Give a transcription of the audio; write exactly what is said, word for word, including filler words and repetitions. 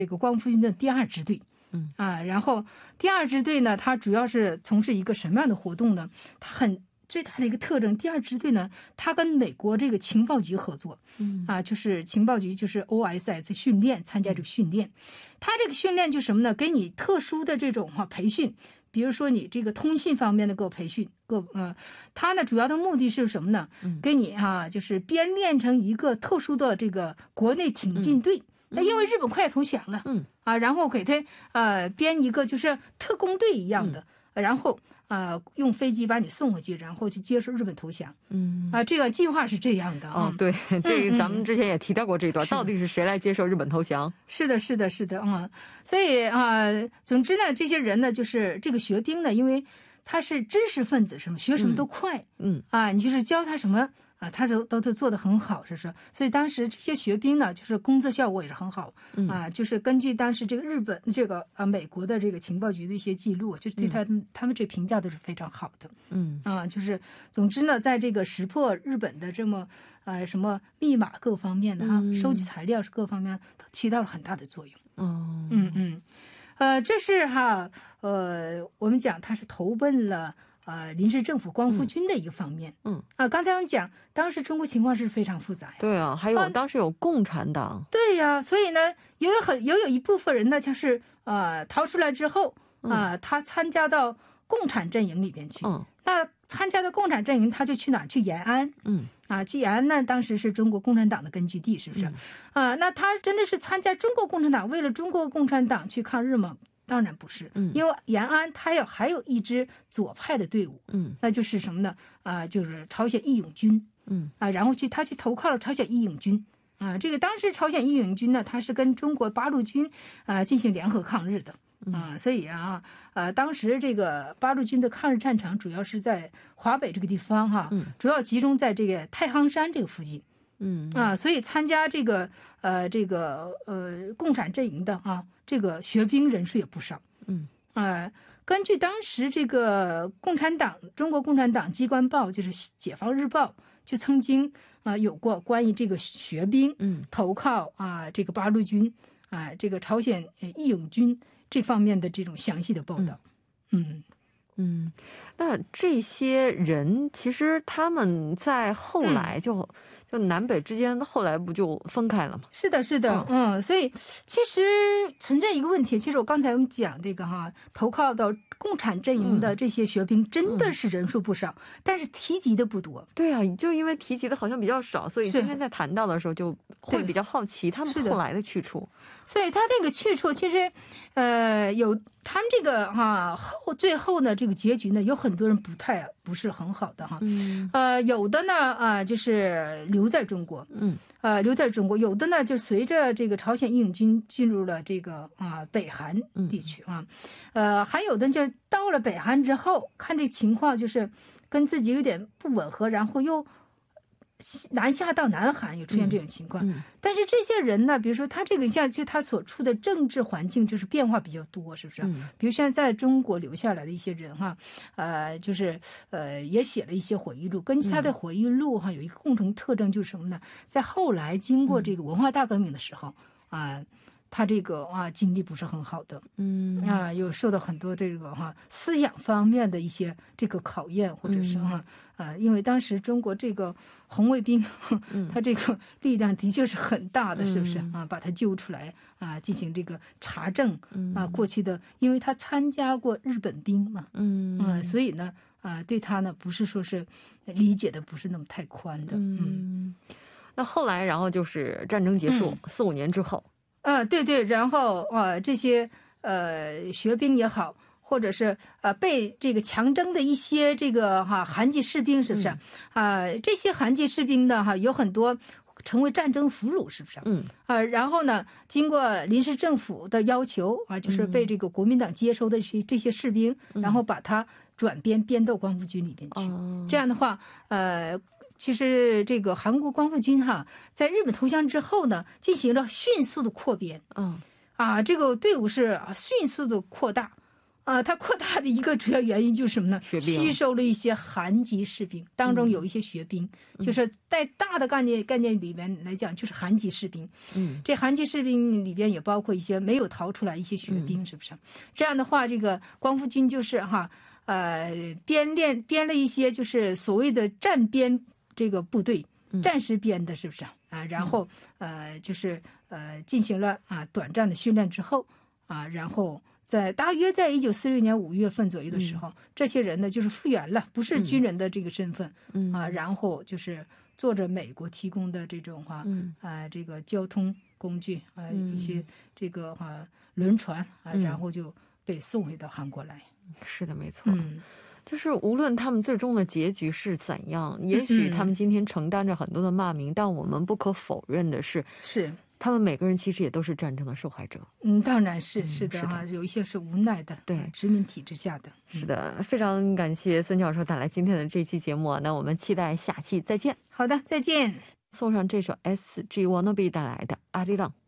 这个光复军的第二支队。嗯啊，然后第二支队呢，它主要是从事一个什么样的活动呢？它很最大的一个特征，第二支队呢，它跟美国这个情报局合作，嗯啊，就是情报局就是 O S S 训练，参加这个训练。它这个训练就是什么呢？给你特殊的这种哈、啊、培训，比如说你这个通信方面的各培训，各呃，它呢主要的目的是什么呢？给你哈、啊、就是编练成一个特殊的这个国内挺进队。嗯那因为日本快投降了，嗯啊，然后给他呃编一个就是特工队一样的，嗯、然后呃用飞机把你送回去，然后去接受日本投降，嗯啊，这个计划是这样的啊、 哦。对，这个咱们之前也提到过这一段，嗯、到底是谁来接受日本投降？ 是的，是的，是的啊、嗯。所以啊、呃，总之呢，这些人呢，就是这个学兵呢，因为他是知识分子，什么学什么都快，嗯, 嗯啊，你就是教他什么。啊，他都都都做得很好，是不是？所以当时这些学兵呢，就是工作效果也是很好，嗯、啊，就是根据当时这个日本这个啊美国的这个情报局的一些记录，就是对他、嗯、他们这评价都是非常好的，嗯啊，就是总之呢，在这个识破日本的这么呃什么密码各方面的哈、嗯，收集材料是各方面都起到了很大的作用，哦，嗯嗯，呃，这是哈呃我们讲他是投奔了。呃，临时政府光复军的一个方面，嗯，嗯啊，刚才我们讲，当时中国情况是非常复杂， 对啊，还有、啊、当时有共产党， 对呀、啊，所以呢，也有很也有一部分人呢，就是呃逃出来之后啊、呃，他参加到共产阵营里边去，嗯，那参加到共产阵营，他就去哪儿？去延安，嗯，啊，去延安呢，当时是中国共产党的根据地，是不是？嗯、啊，那他真的是参加中国共产党，为了中国共产党去抗日吗？当然不是，嗯，因为延安它有还有一支左派的队伍，嗯，那就是什么呢？啊、呃，就是朝鲜义勇军，嗯，啊，然后去他去投靠了朝鲜义勇军，啊，这个当时朝鲜义勇军呢，它是跟中国八路军啊、呃、进行联合抗日的，啊，所以啊，呃，当时这个八路军的抗日战场主要是在华北这个地方哈，嗯，主要集中在这个太行山这个附近。嗯啊，所以参加这个呃这个呃共产阵营的啊，这个学兵人数也不少。嗯啊、呃，根据当时这个共产党中国共产党机关报，就是《解放日报》，就曾经啊、呃、有过关于这个学兵嗯投靠啊、呃、这个八路军啊、呃、这个朝鲜义勇军这方面的这种详细的报道。嗯。嗯嗯，那这些人其实他们在后来就、嗯、就南北之间后来不就分开了吗？ 是的，是的，嗯, 嗯，所以其实存在一个问题，其实我刚才我们讲这个哈，投靠到共产阵营的这些学兵真的是人数不少，嗯、但是提及的不多。 对啊，就因为提及的好像比较少，所以今天在谈到的时候就会比较好奇他们后来的去处。 所以他这个去处其实，呃，有他们这个哈、啊、后最后呢这个结局呢，有很多人不太不是很好的哈，嗯，呃，有的呢啊、呃、就是留在中国，嗯，呃留在中国，有的呢就随着这个朝鲜义勇军进入了这个啊北韩地区啊，呃，还有的就是到了北韩之后，看这情况就是跟自己有点不吻合，然后又。南下到南韩有出现这种情况、嗯嗯、但是这些人呢，比如说他这个像就他所处的政治环境就是变化比较多，是不是、嗯、比如像在中国留下来的一些人哈，呃就是呃也写了一些回忆录，根据他的回忆录哈、嗯、有一个共同特征就是什么呢，在后来经过这个文化大革命的时候啊、呃他这个啊经历不是很好的，嗯啊，有受到很多这个哈、啊、思想方面的一些这个考验，或者是哈、啊、呃，因为当时中国这个红卫兵，嗯、他这个力量的确是很大的，是不是啊？把他揪出来啊，进行这个查证啊，过去的，因为他参加过日本兵嘛，嗯啊，所以呢啊，对他呢不是说是理解的不是那么太宽的，嗯。 嗯那后来，然后就是战争结束，四五、嗯、年之后。 啊，对对，然后呃，这些呃学兵也好，或者是呃被这个强征的一些这个哈、啊、韩籍士兵，是不是啊、嗯呃？这些韩籍士兵呢，哈、啊、有很多成为战争俘虏，是不是？嗯啊，然后呢，经过临时政府的要求啊，就是被这个国民党接收的这这些士兵，嗯、然后把他转编编到光复军里边去。嗯、这样的话，呃。其实这个韩国光复军哈，在日本投降之后呢，进行了迅速的扩编，嗯，啊，这个队伍是迅速的扩大， 啊，它扩大的一个主要原因就是什么呢？ 血病吸收了一些韩籍士兵，当中有一些血兵， 嗯、 就是在大的概念概念里面来讲，就是韩籍士兵。 嗯， 这韩籍士兵里边也包括一些没有逃出来一些血兵，嗯、是不是？这样的话，这个光复军就是哈，呃，编练编了一些就是所谓的战编这个部队，战时编的，是不是啊？然后呃，就是呃，进行了啊短暂的训练之后啊，然后。在大约在一九四六年五月份左右的时候，嗯、这些人呢就是复员了，不是军人的这个身份，嗯啊，然后就是坐着美国提供的这种哈，嗯、啊这个交通工具啊，嗯、一些这个哈、啊、轮船啊，然后就被送回到韩国来。 是的，没错。嗯，就是无论他们最终的结局是怎样，也许他们今天承担着很多的骂名，嗯、但我们不可否认的是， 是。 他们每个人其实也都是战争的受害者。 嗯，当然是是的哈、啊，有一些是无奈的， 对殖民体制下的。 是的，非常感谢孙教授带来今天的这期节目，那我们期待下期再见。 好的，再见。 送上这首 S G Wannabe 带来的《阿里郎》。